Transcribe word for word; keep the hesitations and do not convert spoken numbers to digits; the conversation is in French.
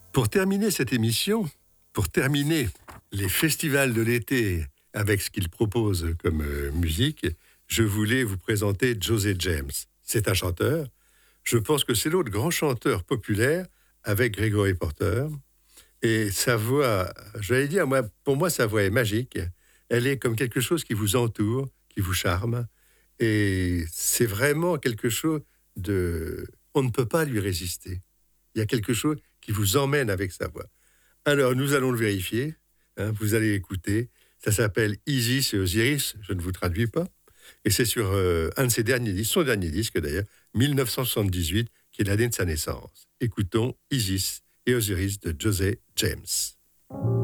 Pour terminer cette émission, pour terminer les festivals de l'été avec ce qu'ils proposent comme euh, musique, je voulais vous présenter José James. C'est un chanteur. Je pense que c'est l'autre grand chanteur populaire avec Gregory Porter. Et sa voix, j'allais dire, moi, pour moi, sa voix est magique. Elle est comme quelque chose qui vous entoure, qui vous charme. Et c'est vraiment quelque chose de... On ne peut pas lui résister. Il y a quelque chose qui vous emmène avec sa voix. Alors, nous allons le vérifier. Hein, vous allez écouter. Ça s'appelle Isis et Osiris. Je ne vous traduis pas. Et c'est sur euh, un de ses derniers disques, son dernier disque d'ailleurs, dix-neuf cent soixante-dix-huit, qui est l'année de sa naissance. Écoutons Isis et Osiris de José James.